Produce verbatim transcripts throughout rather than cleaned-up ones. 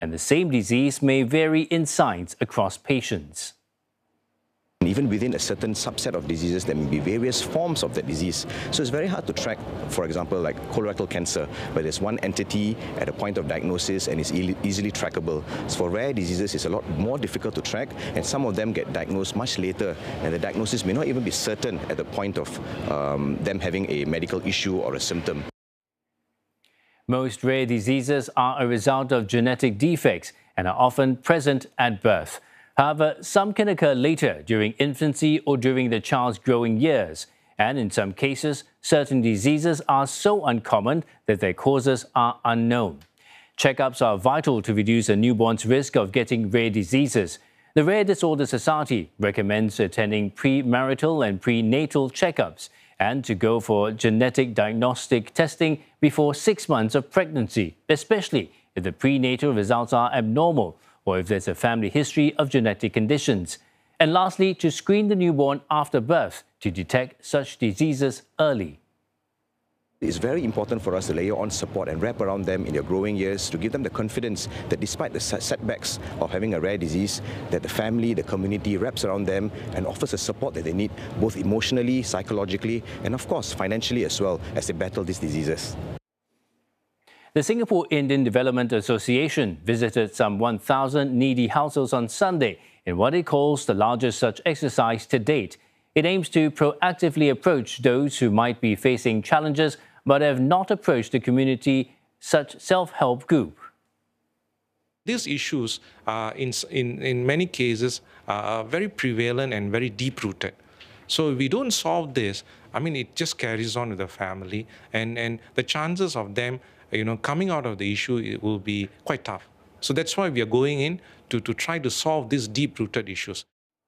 and the same disease may vary in signs across patients. Even within a certain subset of diseases, there may be various forms of that disease. So it's very hard to track, for example, like colorectal cancer, where there's one entity at a point of diagnosis and is e easily trackable. So for rare diseases, it's a lot more difficult to track, and some of them get diagnosed much later, and the diagnosis may not even be certain at the point of um, them having a medical issue or a symptom. Most rare diseases are a result of genetic defects and are often present at birth. However, some can occur later during infancy or during the child's growing years. And in some cases, certain diseases are so uncommon that their causes are unknown. Checkups are vital to reduce a newborn's risk of getting rare diseases. The Rare Disorder Society recommends attending premarital and prenatal checkups and to go for genetic diagnostic testing before six months of pregnancy, especially if the prenatal results are abnormal or if there's a family history of genetic conditions. And lastly, to screen the newborn after birth to detect such diseases early. It's very important for us to layer on support and wrap around them in their growing years to give them the confidence that despite the setbacks of having a rare disease, that the family, the community wraps around them and offers the support that they need, both emotionally, psychologically, and of course financially as well, as they battle these diseases. The Singapore Indian Development Association visited some one thousand needy households on Sunday in what it calls the largest such exercise to date. It aims to proactively approach those who might be facing challenges but have not approached the community such self-help group. These issues, uh, in, in, in many cases, are very prevalent and very deep-rooted. So if we don't solve this, I mean, it just carries on with the family, and, and the chances of them you know, coming out of the issue, it will be quite tough. So that's why we are going in to, to try to solve these deep-rooted issues.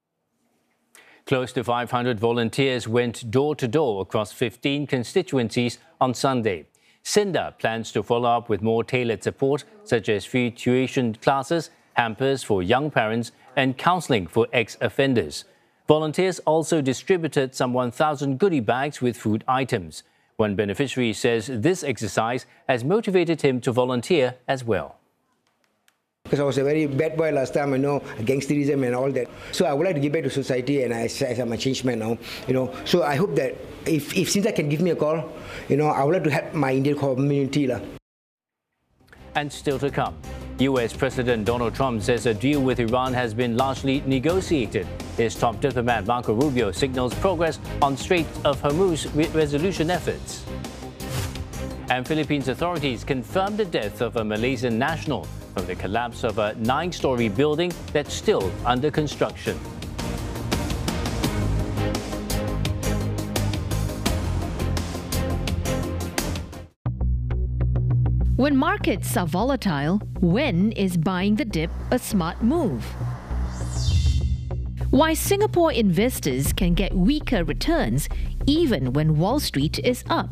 Close to five hundred volunteers went door-to-door across fifteen constituencies on Sunday. SINDA plans to follow up with more tailored support, such as free tuition classes, hampers for young parents, and counselling for ex-offenders. Volunteers also distributed some one thousand goodie bags with food items. One beneficiary says this exercise has motivated him to volunteer as well. Because I was a very bad boy last time, I know, gangsterism and all that. So I would like to give back to society, and I, as I'm a changed man now, you know. So I hope that if, if SINDA can give me a call, you know, I would like to help my Indian community. La. And still to come, U S President Donald Trump says a deal with Iran has been largely negotiated. His top diplomat Marco Rubio signals progress on Strait of Hormuz resolution efforts. And Philippines authorities confirmed the death of a Malaysian national from the collapse of a nine-story building that's still under construction. When markets are volatile, when is buying the dip a smart move? Why Singapore investors can get weaker returns even when Wall Street is up.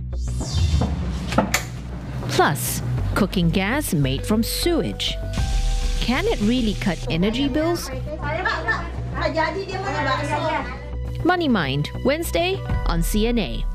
Plus, cooking gas made from sewage. Can it really cut energy bills? Money Mind, Wednesday on C N A.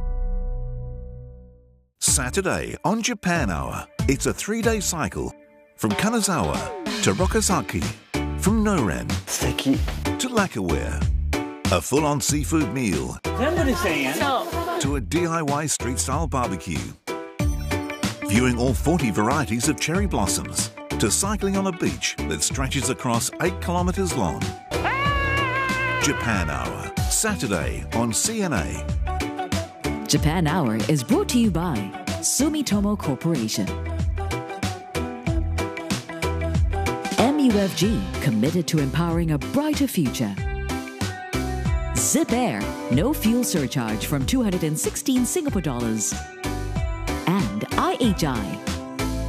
Saturday on Japan Hour. It's a three-day cycle from Kanazawa to Rokasaki, from Noren to Lakaware. A full-on seafood meal to a D I Y street-style barbecue. Viewing all forty varieties of cherry blossoms to cycling on a beach that stretches across eight kilometres long. Japan Hour, Saturday on C N A. Japan Hour is brought to you by Sumitomo Corporation. M U F G, committed to empowering a brighter future. Zip Air, no fuel surcharge from two hundred sixteen Singapore dollars. And I H I,